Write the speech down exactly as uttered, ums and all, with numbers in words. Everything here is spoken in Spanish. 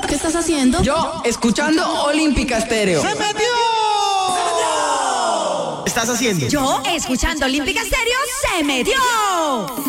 ¿Qué estás haciendo? Yo, escuchando Olímpica Estéreo. ¡Se metió! ¿Estás haciendo? Yo, escuchando Olímpica Estéreo, se metió.